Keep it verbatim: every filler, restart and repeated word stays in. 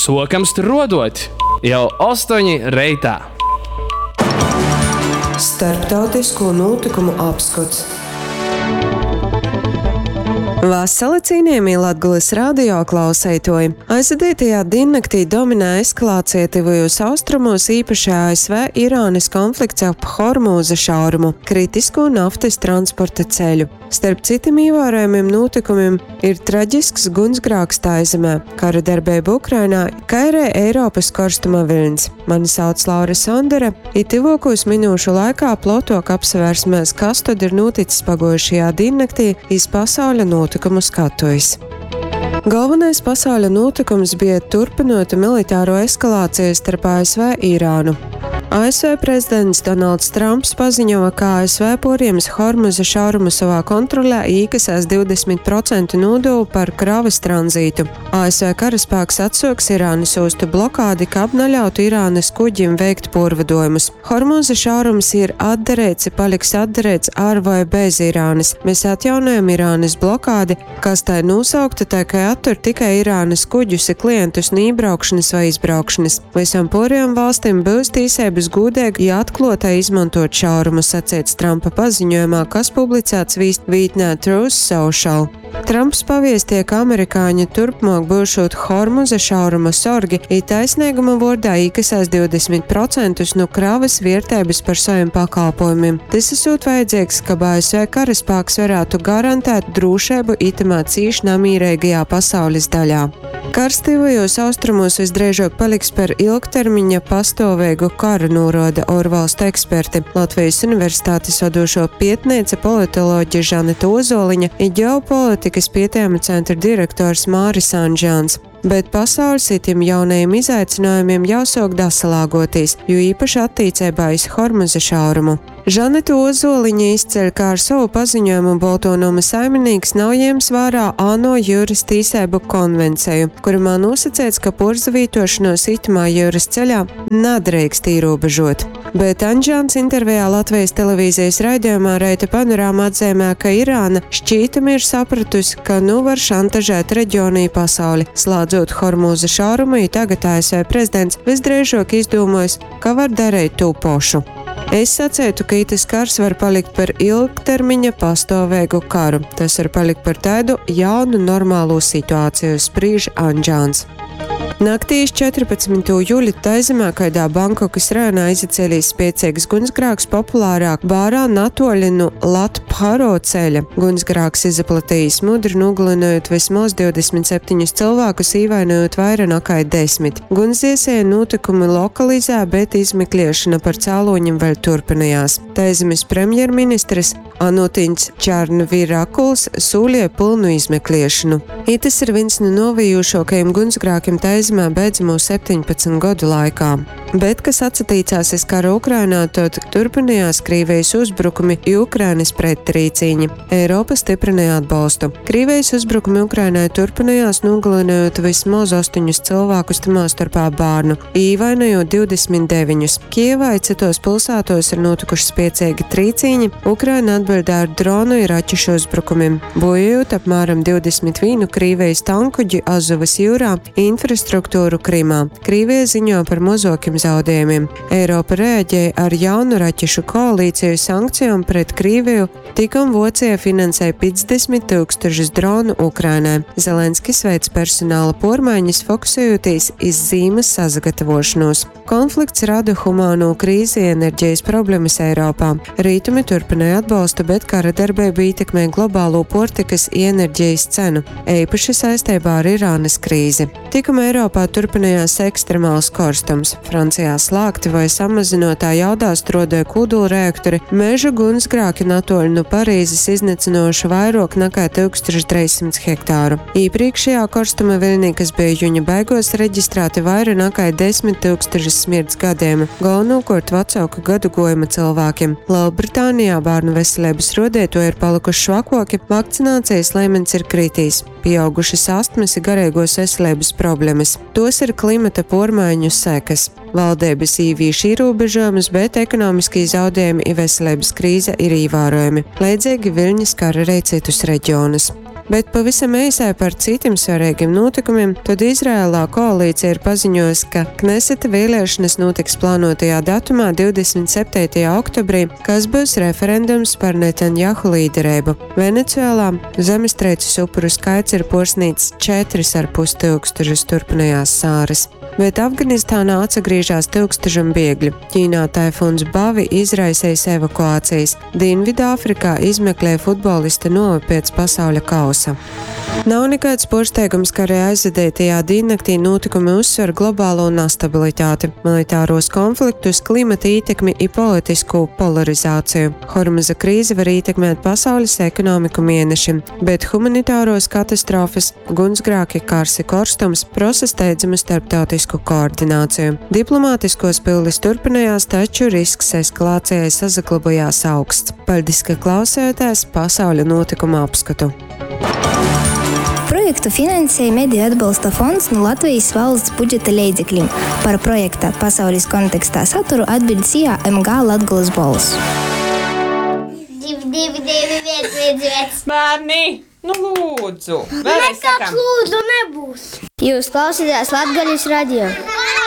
Sokams tur rodot jau astoņi reitā. Starptautisko notikumu apskats. Vasali cienījamie Latgulis radio klausētoji. Aizvadītajā diennaktī dominē eskalācija tuvajos austrumos, īpaši A S V Irānas konflikts ap Hormūza šaurumu, kritisko naftas transporta ceļu. Starp citiem ievērojamiem notikumiem ir traģisks gunsgrāks Taizemē, kara darbība Ukrainā, kā arī Eiropas karstuma viļņs. Mani sauc Laura Sondere, it tuvākos minūšu laikā plotok apsvērsmēs, kas tad ir noticis pagojušajā diennaktī iz pasauļa notikumu skatuves. Galvenais pasauļa notikums bija turpinota militāro eskalāciju starp A S V Irānu. A S V prezidents Donalds Trumps paziņoja, ka A S V poriems Hormuza šaurumu savā kontrolē īkasās divdesmit procentu nodevu par kravas tranzītu. A S V karaspēks atsauks Irānas ostu blokādi, ka neļautu Irānas kuģim veikt porvadojumus. Hormuza šaurums ir atderēts, paliks atderēts ar vai bez Irānas. Mēs atjaunojam Irānas blokādi, kas tā ir nosaukta, tā kā attur tikai Irānas kuģus, klientus no iebraukšanas vai izbraukšanas. Visam poriem valstīm būs tīsības gudīgi, ja atklātai izmantot šaurumu, sacīts Trumpa paziņojumā, kas publicēts vietnē Truth Social. Trumps paviestīja, ka amerikāņi turpmāk būšot Hormuza šauruma sorgi, it taisnīguma vārdā īkasās divdesmit procentus no kravas vērtības par saviem pakalpojumiem. Tas esot vajadzīgs, ka A S V karaspēks varētu garantēt drošību itamā cīši namīrīgajā pasaules daļā. Karstīvajos austrumos visdrīzāk paliks par ilgtermiņa pastāvīgu karu, norāda ārvalstu eksperti. Latvijas Universitātes vadošo pētniece politoloģe Žaneta Ozoliņa un ģeopolitikas pētījumu centra direktors Māris Anžāns. Bet pasaules itim jaunajiem izaicinājumiem jau sāk dasalāgoties, jo īpaši attīcībā iz Hormuza šaurumu. Žaneta Ozoliņa izceļ, kā ar savu paziņojumu Boltonuma saimnieks nav ņēmis vērā ANO jūras tīsību konvenciju, kurumā nosacīts, ka porzavītošanos itamā jūras ceļā nedrīkst ierobežot. Bet Anžāns intervijā Latvijas televīzijas raidījumā Reita panorāma atzīmē, ka Irāna šķītami ir sapratusi, ka nu var šantažēt reģionī pasauli. Slēdzot Hormuza šaurumu, tagad A S V prezidents visdrīzāk izdomājis, ka var darīt to pašu. Es sacītu, ka itis kars var palikt par ilgtermiņa pastāvīgu karu. Tas var palikt par tādu jaunu normālu situāciju, sprīž Anžāns. Naktī iz četrpadsmitā jūļa Taizemē, kaidā Bankokas rajonā izcēlīs spēcīgs gunsgrāks populārāk bārā natoļi no Latpharo ceļa. Gunsgrāks izaplatījis mudri, nogalinojot vismaz divdesmit septiņus cilvēkus, īvainojot vairāk nekā desmit. Gunsdziesēja notikumi lokalizē, bet izmeklēšana par cēloņiem vēl turpinājās. Taizemes premjerministrs Anutīns Čarnvirakuls sūlīja pilnu izmeklēšanu. Itis ir viens no novijušākajiem gunsgrākiem Taizemē beidzamo septiņpadsmit gadu laikā. Bet, kas atsatīcās iz kara Ukrainā, tad turpinājās Krīvijas uzbrukumi Ukrainas pretrīcīņi. Eiropa stiprināja atbalstu. Krīvijas uzbrukumi Ukrainai turpinājās, nogalinojot vismaz astoņus cilvēkus, tamā starpā bērnu, īvainojot divdesmit deviņus. Kievā citos pilsētos ir notikuši spēcīgi trīcīņi, Ukraina atbildē ar dronu ir raķešu uzbrukumiem, bojājot apmēram divdesmit vienu Krīvijas tankuģi Azovas jūrā, infrastruktūru Krimā. Krīvija ziņo par mazākiem zaudējumiem. Eiropa reaģēja ar jaunu raķešu koalīciju sankcijām pret Krīviju, tikam Vācija finansēja piecdesmit tūkstošus dronu Ukrainai. Zelenskis veic personāla pormaiņas, fokusējoties iz zīmes sagatavošanos. Konflikts rada humāno krīzi, enerģijas problēmas Eiropā. Rītumi turpināja atbalstu, bet kara darbība ietekmē globālo portikas enerģijas cenu, īpaši saistībā ar Irānas krīzi. Tikam Eiropā turpinājās ekstremāls karstums. Francijā slāgti vai samazinotā jaudā strodoja kodola reaktori, meža gunsgrāki natoļi no Parīzes iznīcinoši vairāk nekā tūkstoš trīssimts hektāru. Iepriekšējā karstuma viļņā, kas bija jūņa beigās, reģistrēti vairāk nekā desmit tūkstoši smirds gadiem, galvenokārt vecāku gadu gojuma cilvēkiem. Lielbritānijā bērnu veselības rodētoji ir palikuši švakoki, vakcinācijas līmenis ir kritīs, pieaugušas astmas un garīgos veselības problēmas. Tos ir klimata pormaiņu sekas. Valdības īvīši ierobežojumus, bet ekonomiskie zaudējumi un veselības krīze ir ievērojami. Līdzīgi viļņi skar arī citus reģionus. Bet pavisam īsai par citiem svarīgiem notikumiem, tad Izrēlā koalīcija ir paziņojusi, ka Kneseta vēlēšanas notiks plānotajā datumā divdesmit septītajā oktobrī, kas būs referendums par Netanjahu līderību. Venecuēlā zemestrīces upuru skaits ir posnīts četras ar pus tūkstošus turpinājās sāras. Bet Afganistānā atsagrīžās tūkstošiem bēgļu. Ķīnā taifūns Bavi izraisījis evakuācijas. Dienvidāfrikā izmeklēja futbolista novi pēc pasauļa kausa. Nav nekāds pārsteigums, ka arī aizvadītajā diennakti notikumi uzsver globālo nestabilitāti, militāros konfliktus, klimata ietekmi un politisku polarizāciju. Hormuza krīze var ietekmēt pasaules ekonomiku mēnešiem, bet humanitāros katastrofas, gunsgrāki, karsi korstums prasa steidzamu starptautisku koordināciju. Diplomātiskos pildes turpinājās, taču risks eskalācijai saglabājās augsts. Paldies, ka klausījāties pasauļa notikuma apskatu. Projektu finansēja Mediju atbalsta fonds no Latvijas valsts budžeta līdzekļiem. Par projekta pasaules kontekstā saturu atbild S I A M G Latgoles balss. Divi, divi, divi, viens, viens, viens. Bērni, nu lūdzu. Vēlreiz sakām. Nekāds lūdzu nebūs. Jūs klausītājs Latgales radio.